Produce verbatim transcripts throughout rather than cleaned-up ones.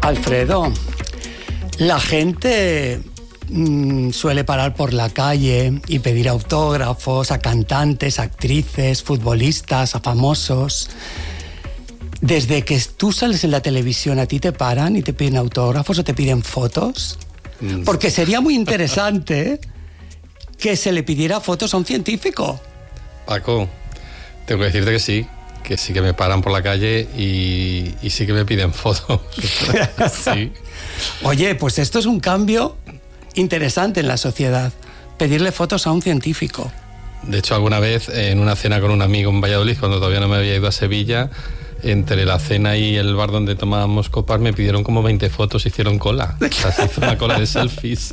Alfredo, la gente mmm, suele parar por la calle y pedir autógrafos a cantantes, actrices, futbolistas, a famosos. Desde que tú sales en la televisión, ¿a ti te paran y te piden autógrafos o te piden fotos? Porque sería muy interesante que se le pidiera fotos a un científico. Paco, tengo que decirte que sí, que sí que me paran por la calle y, y sí que me piden fotos. Sí. Oye, pues esto es un cambio interesante en la sociedad, pedirle fotos a un científico. De hecho, alguna vez en una cena con un amigo en Valladolid, cuando todavía no me había ido a Sevilla, entre la cena y el bar donde tomábamos copas me pidieron como veinte fotos, hicieron cola. O sea, se hizo una cola de selfies.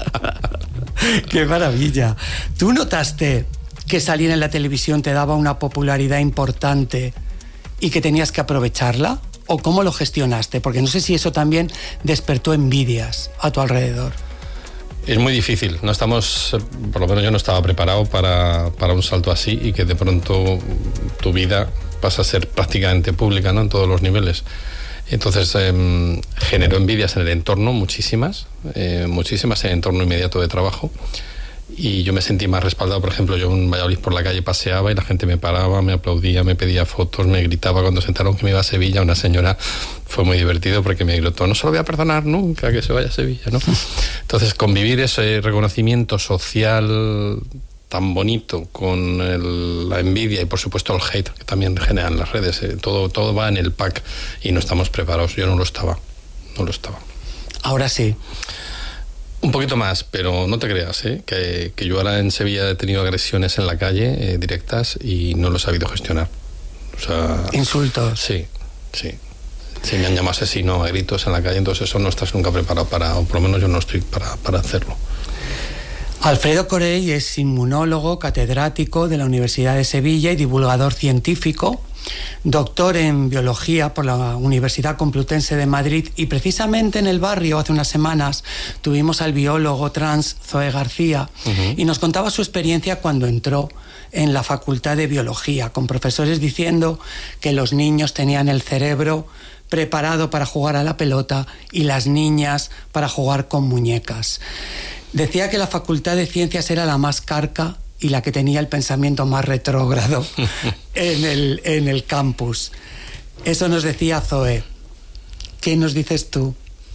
¡Qué maravilla! ¿Tú notaste que salir en la televisión te daba una popularidad importante y que tenías que aprovecharla? ¿O cómo lo gestionaste? Porque no sé si eso también despertó envidias a tu alrededor. Es muy difícil, no estamos, por lo menos yo no estaba preparado para, para un salto así y que de pronto tu vida pasa a ser prácticamente pública, ¿no? En todos los niveles. Entonces eh, generó envidias en el entorno, muchísimas, eh, muchísimas en el entorno inmediato de trabajo. Y yo me sentí más respaldado. Por ejemplo, yo en Valladolid por la calle paseaba y la gente me paraba, me aplaudía, me pedía fotos, me gritaba cuando se enteraron que me iba a Sevilla. Una señora, fue muy divertido porque me gritó: no se lo voy a perdonar nunca que se vaya a Sevilla, ¿no? Entonces, convivir ese reconocimiento social tan bonito con el, la envidia y por supuesto el hate que también generan las redes, eh, todo, todo va en el pack y no estamos preparados. Yo no lo estaba, no lo estaba. Ahora sí. Un poquito más, pero no te creas, ¿eh? que, que yo ahora en Sevilla he tenido agresiones en la calle eh, directas y no lo he sabido gestionar. O sea, ¿insultos? Sí, sí. Sí, me han llamado asesino a gritos en la calle, entonces eso no estás nunca preparado para, o por lo menos yo no estoy para, para hacerlo. Alfredo Corell es inmunólogo, catedrático de la Universidad de Sevilla y divulgador científico, doctor en biología por la Universidad Complutense de Madrid, y precisamente en el barrio hace unas semanas tuvimos al biólogo trans Zoe García, uh-huh. y nos contaba su experiencia cuando entró en la Facultad de Biología, con profesores diciendo que los niños tenían el cerebro preparado para jugar a la pelota y las niñas para jugar con muñecas. Decía que la Facultad de Ciencias era la más carca y la que tenía el pensamiento más retrógrado en el, en el campus. Eso nos decía Zoe. ¿Qué nos dices tú?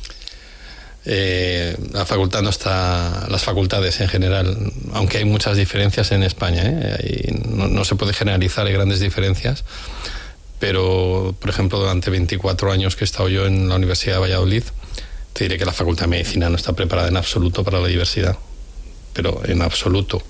Eh, la facultad no está... Las facultades en general, aunque hay muchas diferencias en España, ¿eh? no, no se puede generalizar, hay grandes diferencias, pero, por ejemplo, durante veinticuatro años que he estado yo en la Universidad de Valladolid, te diré que la Facultad de Medicina no está preparada en absoluto para la diversidad, pero en absoluto.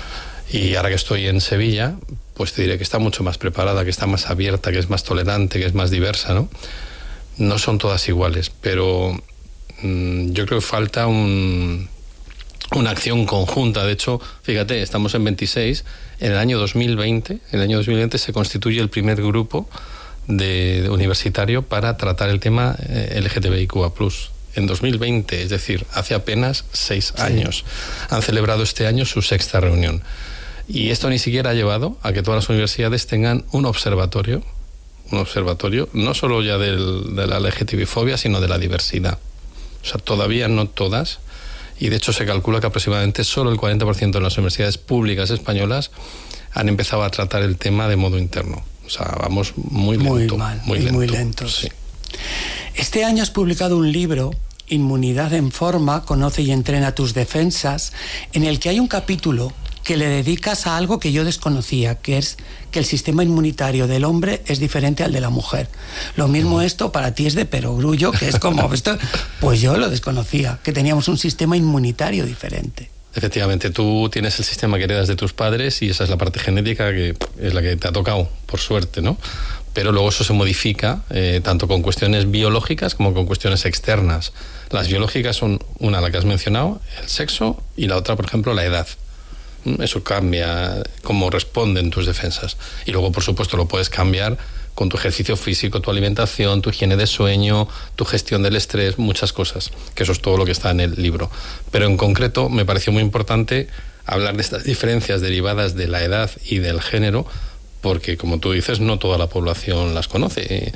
Y ahora que estoy en Sevilla, pues te diré que está mucho más preparada, que está más abierta, que es más tolerante, que es más diversa, ¿no? No son todas iguales, pero mmm, yo creo que falta un, una acción conjunta. De hecho, fíjate, estamos en veintiséis, en el año dos mil veinte, en el año dos mil veinte se constituye el primer grupo de, de universitario para tratar el tema eh, L G T B I Q A plus. En dos mil veinte, es decir, hace apenas seis sí. años. Han celebrado este año su sexta reunión. Y esto ni siquiera ha llevado a que todas las universidades tengan un observatorio, un observatorio no solo ya del, de la L G T B I fobia, sino de la diversidad. O sea, todavía no todas, y de hecho se calcula que aproximadamente solo el cuarenta por ciento de las universidades públicas españolas han empezado a tratar el tema de modo interno. O sea, vamos muy lento. Muy mal, muy, y lento, muy lentos. Sí. Este año has publicado un libro, Inmunidad en Forma, conoce y entrena tus defensas, en el que hay un capítulo que le dedicas a algo que yo desconocía, que es que el sistema inmunitario del hombre es diferente al de la mujer. Lo mismo esto para ti es de perogrullo, que es como esto, pues yo lo desconocía, que teníamos un sistema inmunitario diferente. Efectivamente, tú tienes el sistema que heredas de tus padres y esa es la parte genética que es la que te ha tocado, por suerte, ¿no? Pero luego eso se modifica eh, tanto con cuestiones biológicas como con cuestiones externas. Las biológicas son una, la que has mencionado, el sexo, y la otra, por ejemplo, la edad. Eso cambia cómo responden tus defensas. Y luego, por supuesto, lo puedes cambiar con tu ejercicio físico, tu alimentación, tu higiene de sueño, tu gestión del estrés, muchas cosas, que eso es todo lo que está en el libro. Pero en concreto me pareció muy importante hablar de estas diferencias derivadas de la edad y del género, porque, como tú dices, no toda la población las conoce.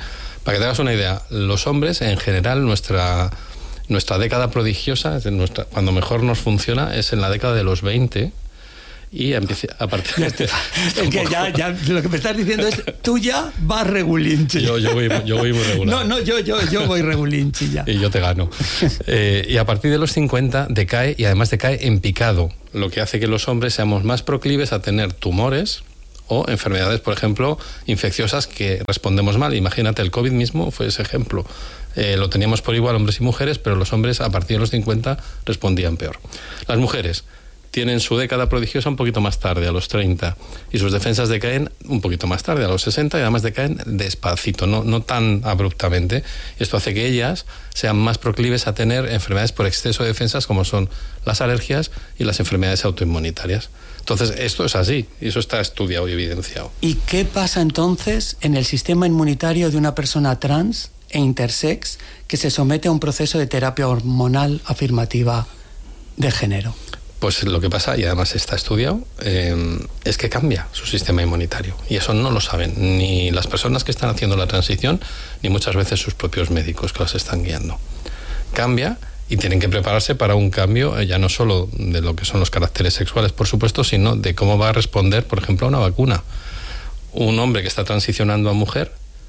Para que te hagas una idea, los hombres, en general, nuestra, nuestra década prodigiosa, es nuestra, cuando mejor nos funciona, es en la década de los veinte. Y empieza a partir de... Es que ya, ya lo que me estás diciendo es, tú ya vas regulinchi. Yo, yo, voy, yo voy muy regular. No, no, yo, yo, yo voy regulinchi ya. Y yo te gano. Eh, y a partir de los cincuenta decae, y además decae en picado, lo que hace que los hombres seamos más proclives a tener tumores o enfermedades, por ejemplo, infecciosas que respondemos mal. Imagínate, el COVID mismo fue ese ejemplo. Eh, lo teníamos por igual hombres y mujeres, pero los hombres a partir de los cincuenta respondían peor. Las mujeres tienen su década prodigiosa un poquito más tarde, a los treinta, y sus defensas decaen un poquito más tarde, a los sesenta, y además decaen despacito, no, no tan abruptamente. Esto hace que ellas sean más proclives a tener enfermedades por exceso de defensas, como son las alergias y las enfermedades autoinmunitarias. Entonces, esto es así, y eso está estudiado y evidenciado. ¿Y qué pasa entonces en el sistema inmunitario de una persona trans e intersex que se somete a un proceso de terapia hormonal afirmativa de género? Pues lo que pasa, y además está estudiado, eh, es que cambia su sistema inmunitario. Y eso no lo saben ni las personas que están haciendo la transición, ni muchas veces sus propios médicos que los están guiando. Cambia y tienen que prepararse para un cambio, ya no solo de lo que son los caracteres sexuales, por supuesto, sino de cómo va a responder, por ejemplo, a una vacuna. Un hombre que está transicionando a mujer,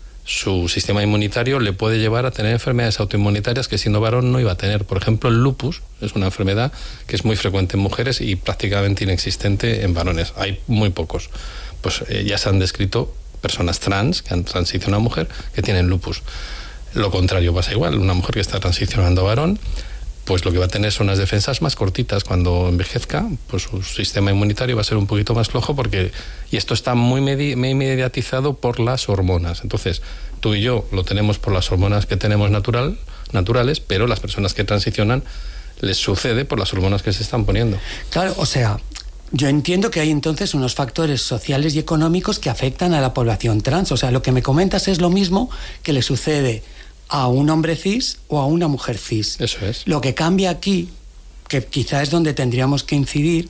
su sistema inmunitario le puede llevar a tener enfermedades autoinmunitarias que siendo varón no iba a tener. Por ejemplo, el lupus es una enfermedad que es muy frecuente en mujeres y prácticamente inexistente en varones. Hay muy pocos. Pues eh, ya se han descrito personas trans que han transicionado a mujer que tienen lupus. Lo contrario pasa igual. Una mujer que está transicionando a varón, pues lo que va a tener son unas defensas más cortitas. Cuando envejezca, pues su sistema inmunitario va a ser un poquito más flojo porque... Y esto está muy, medi- muy mediatizado por las hormonas. Entonces, tú y yo lo tenemos por las hormonas que tenemos natural, naturales, pero las personas que transicionan les sucede por las hormonas que se están poniendo. Claro, o sea, yo entiendo que hay entonces unos factores sociales y económicos que afectan a la población trans. O sea, lo que me comentas es lo mismo que le sucede a un hombre cis o a una mujer cis. Eso es. Lo que cambia aquí, que quizá es donde tendríamos que incidir,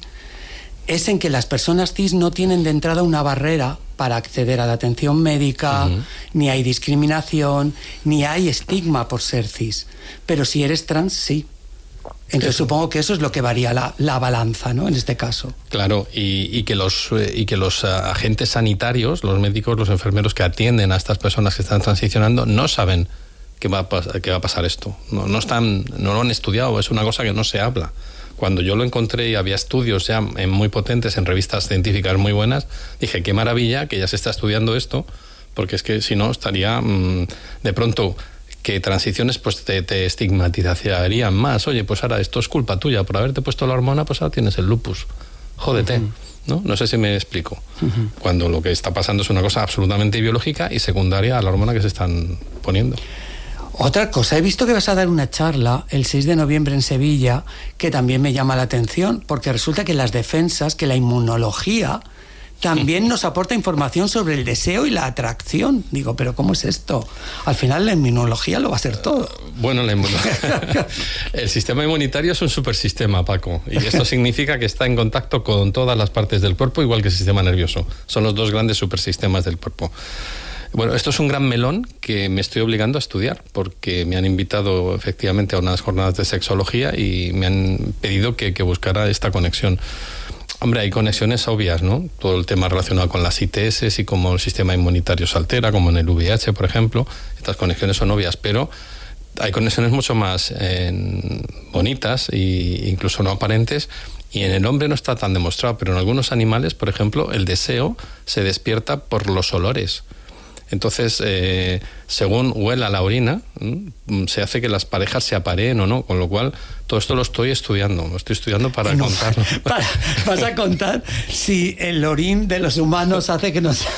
es en que las personas cis no tienen de entrada una barrera para acceder a la atención médica, uh-huh. ni hay discriminación, ni hay estigma por ser cis. Pero si eres trans, sí. Entonces eso. Supongo que eso es lo que varía la, la balanza, ¿no? En este caso. Claro, y, y que los y que los uh, agentes sanitarios, los médicos, los enfermeros que atienden a estas personas que están transicionando, no saben que va a, pas- que va a pasar esto. No, no, están, no lo han estudiado, es una cosa que no se habla. Cuando yo lo encontré y había estudios ya muy potentes en revistas científicas muy buenas, dije, qué maravilla que ya se está estudiando esto, porque es que si no estaría mmm, de pronto que transiciones pues te, te estigmatizarían más. Oye, pues ahora esto es culpa tuya, por haberte puesto la hormona, pues ahora tienes el lupus. Jódete. Uh-huh. ¿No? No sé si me explico. Uh-huh. Cuando lo que está pasando es una cosa absolutamente biológica y secundaria a la hormona que se están poniendo. Otra cosa, he visto que vas a dar una charla el seis de noviembre en Sevilla que también me llama la atención, porque resulta que las defensas, que la inmunología también nos aporta información sobre el deseo y la atracción. Digo, ¿pero cómo es esto? Al final la inmunología lo va a ser todo. Bueno, la inmunología... el sistema inmunitario es un supersistema, Paco, y esto significa que está en contacto con todas las partes del cuerpo, igual que el sistema nervioso. Son los dos grandes supersistemas del cuerpo. Bueno, esto es un gran melón que me estoy obligando a estudiar porque me han invitado efectivamente a unas jornadas de sexología y me han pedido que, que buscara esta conexión. Hombre, hay conexiones obvias, ¿no? Todo el tema relacionado con las I T S y cómo el sistema inmunitario se altera, como en el V I H, por ejemplo. Estas conexiones son obvias, pero hay conexiones mucho más eh, bonitas e incluso no aparentes. Y en el hombre no está tan demostrado, pero en algunos animales, por ejemplo, el deseo se despierta por los olores. Entonces, eh, según huela la orina, ¿m? se hace que las parejas se apareen o no, con lo cual todo esto lo estoy estudiando, lo estoy estudiando para no, contarlo. Para, vas a contar si el orín de los humanos hace que nos,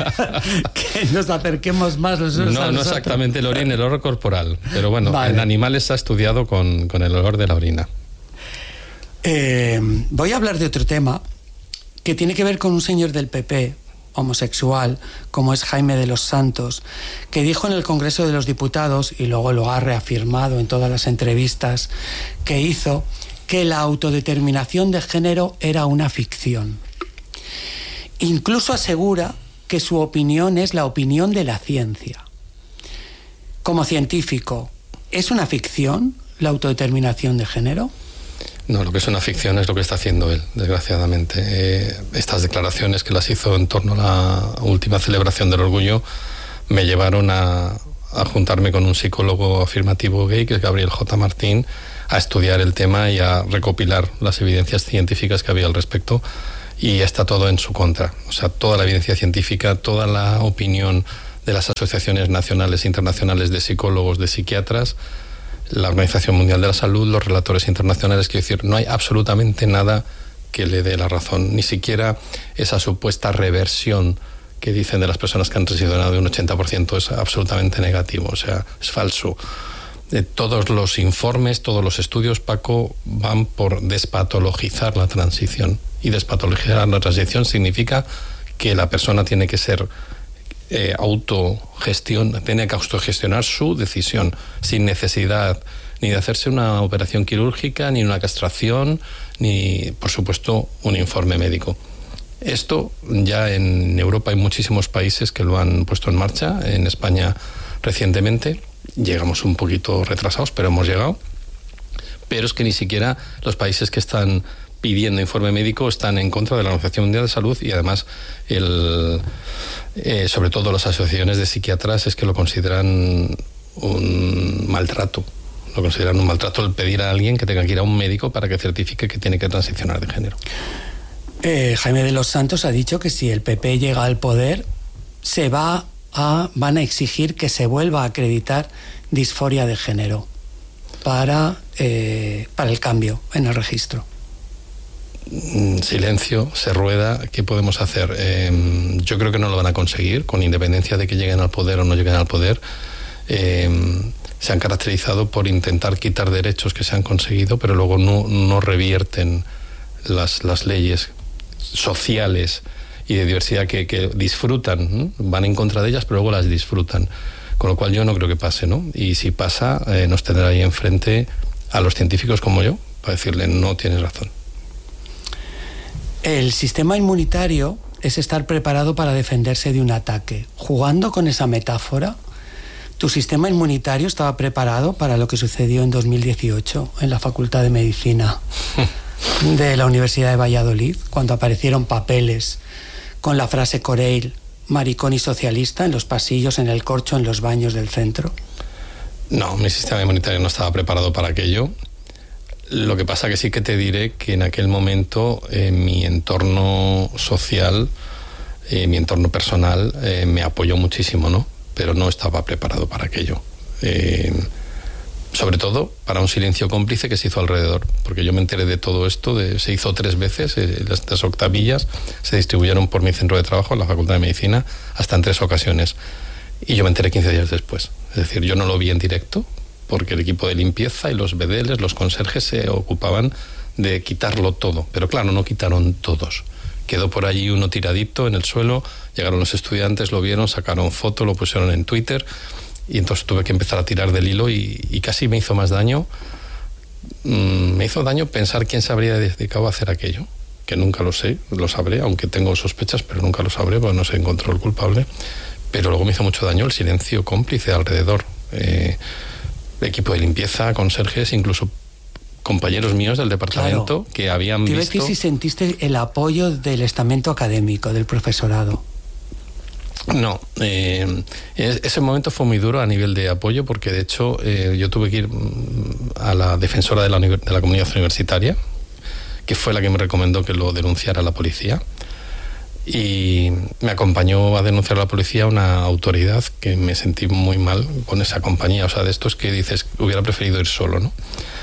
que nos acerquemos más los unos no, a los No, no exactamente el orín, el olor corporal, pero bueno, vale. En animales se ha estudiado con, con el olor de la orina. Eh, voy a hablar de otro tema que tiene que ver con un señor del P P, homosexual, como es Jaime de los Santos, que dijo en el Congreso de los Diputados, y luego lo ha reafirmado en todas las entrevistas que hizo, que la autodeterminación de género era una ficción. Incluso asegura que su opinión es la opinión de la ciencia. como científico, ¿es una ficción la autodeterminación de género? No, lo que es una ficción es lo que está haciendo él, desgraciadamente. Eh, estas declaraciones que las hizo en torno a la última celebración del orgullo me llevaron a, a juntarme con un psicólogo afirmativo gay, que es Gabriel J. Martín, a estudiar el tema y a recopilar las evidencias científicas que había al respecto, y está todo en su contra. O sea, toda la evidencia científica, toda la opinión de las asociaciones nacionales e internacionales de psicólogos, de psiquiatras, la Organización Mundial de la Salud, los relatores internacionales, quiero decir, no hay absolutamente nada que le dé la razón, ni siquiera esa supuesta reversión que dicen de las personas que han transicionado de un ochenta por ciento es absolutamente negativo, o sea, es falso. Eh, todos los informes, todos los estudios, Paco, van por despatologizar la transición, y despatologizar la transición significa que la persona tiene que ser Eh, autogestión, tiene que autogestionar su decisión sin necesidad ni de hacerse una operación quirúrgica, ni una castración, ni, por supuesto, un informe médico. Esto ya en Europa hay muchísimos países que lo han puesto en marcha, en España recientemente, llegamos un poquito retrasados, pero hemos llegado, pero es que ni siquiera los países que están pidiendo informe médico están en contra de la Organización Mundial de Salud, y además el, eh, sobre todo las asociaciones de psiquiatras es que lo consideran un maltrato, lo consideran un maltrato el pedir a alguien que tenga que ir a un médico para que certifique que tiene que transicionar de género. Eh, Jaime de los Santos ha dicho que si el P P llega al poder, se va a, van a exigir que se vuelva a acreditar disforia de género para, eh, para el cambio en el registro. Silencio, se rueda. ¿Qué podemos hacer? Eh, yo creo que no lo van a conseguir, con independencia de que lleguen al poder o no lleguen al poder. Eh, se han caracterizado por intentar quitar derechos que se han conseguido, pero luego no, no revierten las, las leyes sociales y de diversidad que, que disfrutan, ¿no? Van en contra de ellas, pero luego las disfrutan. Con lo cual yo no creo que pase, ¿no? Y si pasa, eh, nos tendrá ahí enfrente a los científicos como yo, para decirle no tienes razón. El sistema inmunitario es estar preparado para defenderse de un ataque. Jugando con esa metáfora, ¿tu sistema inmunitario estaba preparado para lo que sucedió en dos mil dieciocho en la Facultad de Medicina de la Universidad de Valladolid, cuando aparecieron papeles con la frase Coreil, maricón y socialista, en los pasillos, en el corcho, en los baños del centro? No, mi sistema inmunitario no estaba preparado para aquello. Lo que pasa que sí que te diré que en aquel momento eh, mi entorno social, eh, mi entorno personal eh, me apoyó muchísimo, ¿no? Pero no estaba preparado para aquello. Eh, sobre todo para un silencio cómplice que se hizo alrededor, porque yo me enteré de todo esto, de, se hizo tres veces, eh, las tres octavillas se distribuyeron por mi centro de trabajo, la Facultad de Medicina, hasta en tres ocasiones. Y yo me enteré quince días después. Es decir, yo no lo vi en directo, porque el equipo de limpieza y los bedeles, los conserjes, se ocupaban de quitarlo todo. Pero claro, no quitaron todos. Quedó por allí uno tiradito en el suelo, llegaron los estudiantes, lo vieron, sacaron foto, lo pusieron en Twitter, y entonces tuve que empezar a tirar del hilo y, y casi me hizo más daño. Mm, me hizo daño pensar quién se habría dedicado a hacer aquello, que nunca lo sé, lo sabré, aunque tengo sospechas, pero nunca lo sabré porque no se encontró el culpable. Pero luego me hizo mucho daño el silencio cómplice alrededor. Eh, equipo de limpieza, conserjes, incluso compañeros míos del departamento, claro, que habían visto... Te iba a decir si sentiste el apoyo del estamento académico, del profesorado. No, eh, ese momento fue muy duro a nivel de apoyo, porque de hecho eh, yo tuve que ir a la defensora de la, de la comunidad universitaria, que fue la que me recomendó que lo denunciara a la policía. Y me acompañó a denunciar a la policía una autoridad que me sentí muy mal con esa compañía, o sea, de estos que dices, hubiera preferido ir solo, ¿no?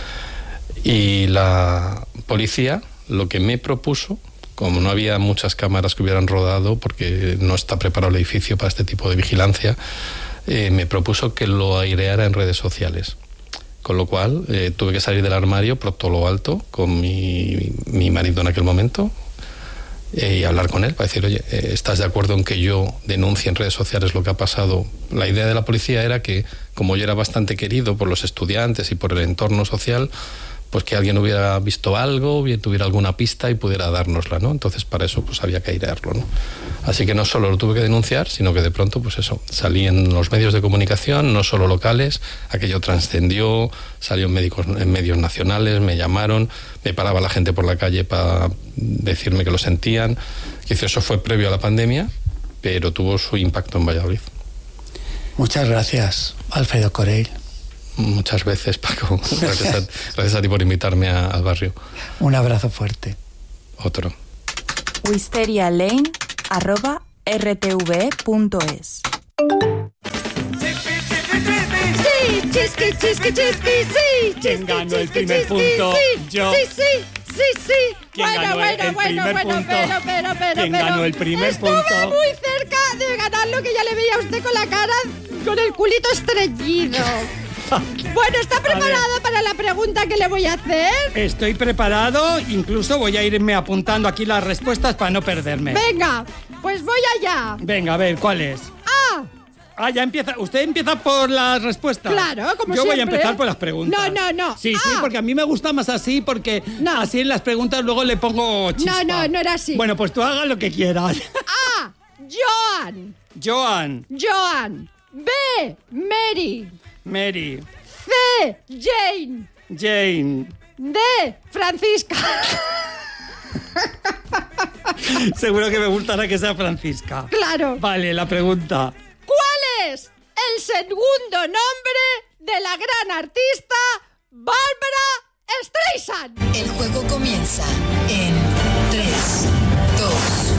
Y la policía lo que me propuso, como no había muchas cámaras que hubieran rodado, porque no está preparado el edificio para este tipo de vigilancia, eh, me propuso que lo aireara en redes sociales. Con lo cual eh, tuve que salir del armario por todo lo alto con mi, mi marido en aquel momento, y hablar con él para decir, oye, ¿estás de acuerdo en que yo denuncie en redes sociales lo que ha pasado? La idea de la policía era que, como yo era bastante querido por los estudiantes y por el entorno social, pues que alguien hubiera visto algo, bien tuviera alguna pista y pudiera dárnosla, ¿no? Entonces para eso pues había que airearlo, ¿no? Así que no solo lo tuve que denunciar, sino que de pronto pues eso, salí en los medios de comunicación, no solo locales, aquello trascendió, salió en, médicos, en medios nacionales, me llamaron, me paraba la gente por la calle para decirme que lo sentían. Quizá eso fue previo a la pandemia, pero tuvo su impacto en Valladolid. Muchas gracias, Alfredo Corell. Muchas veces, Paco. Gracias a, gracias a ti por invitarme a, al barrio. Un abrazo fuerte. Otro. wisterialane arroba r t v punto es. Sí, chisqui, chisqui, chisqui, sí. ¿Quién ganó el primer punto? Yo. Sí, sí, sí, sí. ¿Quién Bueno, ganó bueno, el bueno, primer bueno, punto? pero, pero, pero, ¿Quién pero. ganó el primer Estuve punto? muy cerca de ganarlo, que ya le veía a usted con la cara, con el culito estreñido. Bueno, ¿está preparado para la pregunta que le voy a hacer? Estoy preparado, incluso voy a irme apuntando aquí las respuestas para no perderme. Venga, pues voy allá. Venga, a ver, ¿cuál es? Ah, Ah, ya empieza. ¿Usted empieza por las respuestas? Claro, como Yo voy a siempre. empezar por las preguntas. No, no, no. Sí, sí, Ah. porque a mí me gusta más así, porque No. así en las preguntas luego le pongo chispa. No, no, no era así. Bueno, pues tú hagas lo que quieras. A, Joan. Joan, Joan. B, Mary. Mary, C, Jane. Jane. D, Francisca. Seguro que me gustará que sea Francisca. Claro. Vale, la pregunta. ¿Cuál es el segundo nombre de la gran artista Bárbara Streisand? El juego comienza en tres, dos,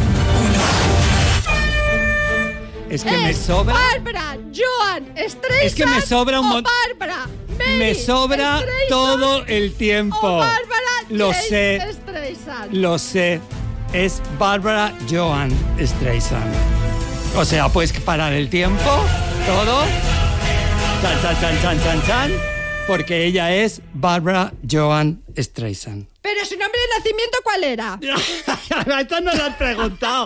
Es que me ¿Es sobra. Bárbara Joan Streisand? Es que me sobra un o mon- Bárbara Mary Me sobra Streisand todo el tiempo. o Bárbara Lo Jane sé. Streisand. Lo sé. Es Barbara Joan Streisand. O sea, puedes parar el tiempo, todo. Chan, chan, chan, chan, chan, chan. Porque ella es Barbara Joan Streisand. ¿Pero su nombre de nacimiento cuál era? Esto no lo has preguntado.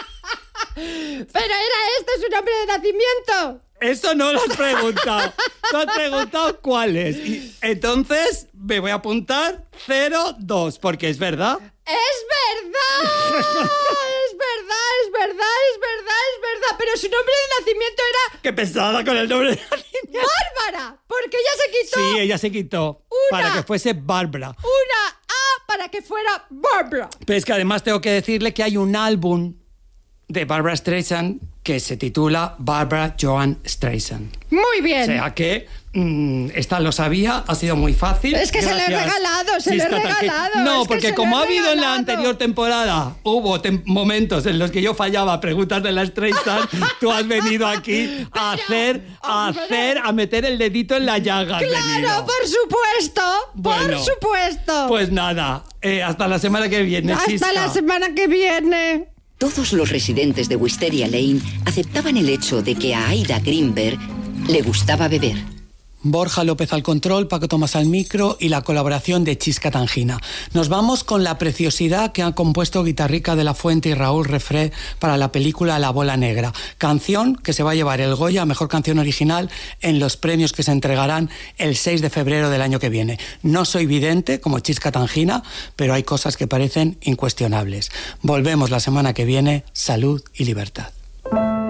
¿Pero era este su nombre de nacimiento? Eso no lo has preguntado. Tú has preguntado cuál es. Y entonces me voy a apuntar cero dos, porque es verdad. ¡Es verdad! ¡Es verdad, es verdad, es verdad, es verdad! Pero su nombre de nacimiento era Qué pesada con el nombre de nacimiento. Bárbara, porque ella se quitó Sí, ella se quitó Una. para que fuese Bárbara. una A para que fuera Bárbara. Pero es que además tengo que decirle que hay un álbum de Barbara Streisand que se titula Barbara Joan Streisand. Muy bien. O sea que mmm, esta lo sabía, ha sido muy fácil. Es que se le he Gracias, regalado, se le he Chisca Tanque. regalado, No, es que porque se le como he ha habido en la regalado. anterior temporada, hubo tem- momentos en los que yo fallaba a preguntas de la Streisand, tú has venido aquí a hacer, a hombre. hacer, a meter el dedito en la llaga. has ¡Claro, venido. por supuesto! Bueno, ¡Por supuesto! Pues nada, eh, hasta la semana que viene, Hasta Chisca. la semana que viene. Todos los residentes de Wisteria Lane aceptaban el hecho de que a Aida Greenberg le gustaba beber. Borja López al control, Paco Tomás al micro y la colaboración de Chisca Tangina. Nos vamos con la preciosidad que han compuesto Guitarrica de la Fuente y Raúl Refré para la película La Bola Negra, canción que se va a llevar el Goya a Mejor Canción Original en los premios que se entregarán el seis de febrero del año que viene. No soy vidente como Chisca Tangina, pero hay cosas que parecen incuestionables. Volvemos la semana que viene. Salud y libertad.